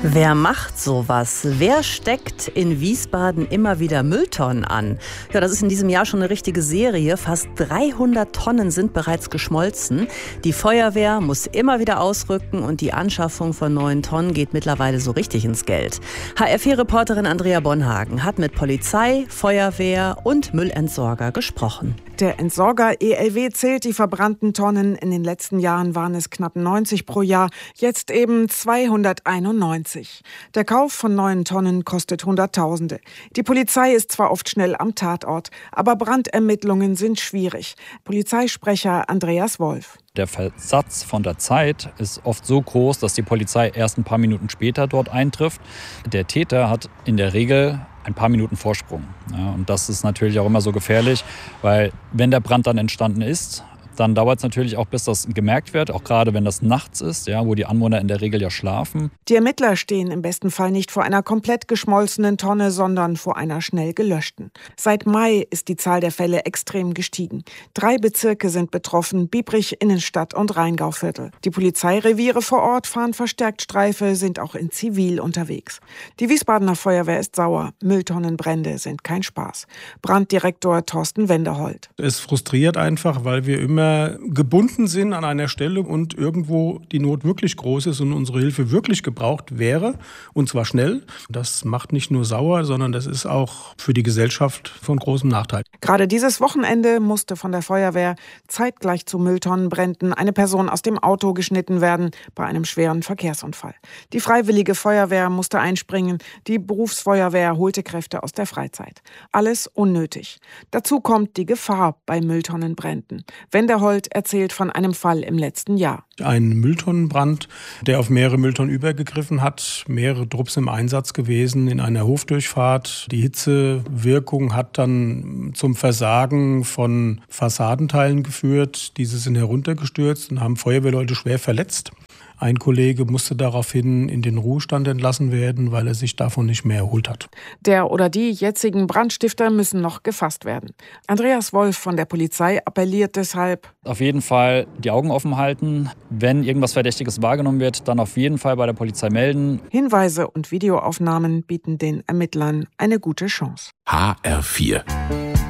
Wer macht sowas? Wer steckt in Wiesbaden immer wieder Mülltonnen an? Ja, das ist in diesem Jahr schon eine richtige Serie. Fast 300 Tonnen sind bereits geschmolzen. Die Feuerwehr muss immer wieder ausrücken und die Anschaffung von neuen Tonnen geht mittlerweile so richtig ins Geld. HR4-Reporterin Andrea Bonhagen hat mit Polizei, Feuerwehr und Müllentsorger gesprochen. Der Entsorger ELW zählt die verbrannten Tonnen. In den letzten Jahren waren es knapp 90 pro Jahr, jetzt eben 291. Der Kauf von neuen Tonnen kostet Hunderttausende. Die Polizei ist zwar oft schnell am Tatort, aber Brandermittlungen sind schwierig. Polizeisprecher Andreas Wolf. Der Versatz von der Zeit ist oft so groß, dass die Polizei erst ein paar Minuten später dort eintrifft. Der Täter hat in der Regel ein paar Minuten Vorsprung. Ja, und das ist natürlich auch immer so gefährlich, weil wenn der Brand dann entstanden ist, dann dauert es natürlich auch, bis das gemerkt wird, auch gerade wenn das nachts ist, ja, wo die Anwohner in der Regel ja schlafen. Die Ermittler stehen im besten Fall nicht vor einer komplett geschmolzenen Tonne, sondern vor einer schnell gelöschten. Seit Mai ist die Zahl der Fälle extrem gestiegen. 3 Bezirke sind betroffen, Biebrich, Innenstadt und Rheingauviertel. Die Polizeireviere vor Ort fahren verstärkt Streife, sind auch in Zivil unterwegs. Die Wiesbadener Feuerwehr ist sauer. Mülltonnenbrände sind kein Spaß. Branddirektor Thorsten Wenderholt. Es frustriert einfach, weil wir immer gebunden sind an einer Stelle und irgendwo die Not wirklich groß ist und unsere Hilfe wirklich gebraucht wäre, und zwar schnell. Das macht nicht nur sauer, sondern das ist auch für die Gesellschaft von großem Nachteil. Gerade dieses Wochenende musste von der Feuerwehr zeitgleich zu Mülltonnenbränden eine Person aus dem Auto geschnitten werden bei einem schweren Verkehrsunfall. Die Freiwillige Feuerwehr musste einspringen, die Berufsfeuerwehr holte Kräfte aus der Freizeit. Alles unnötig. Dazu kommt die Gefahr bei Mülltonnenbränden. Wenderholt erzählt von einem Fall im letzten Jahr. Ein Mülltonnenbrand, der auf mehrere Mülltonnen übergegriffen hat, mehrere Trupps im Einsatz gewesen in einer Hofdurchfahrt. Die Hitzewirkung hat dann zum Versagen von Fassadenteilen geführt. Diese sind heruntergestürzt und haben Feuerwehrleute schwer verletzt. Ein Kollege musste daraufhin in den Ruhestand entlassen werden, weil er sich davon nicht mehr erholt hat. Der oder die jetzigen Brandstifter müssen noch gefasst werden. Andreas Wolf von der Polizei appelliert deshalb: Auf jeden Fall die Augen offen halten. Wenn irgendwas Verdächtiges wahrgenommen wird, dann auf jeden Fall bei der Polizei melden. Hinweise und Videoaufnahmen bieten den Ermittlern eine gute Chance. HR4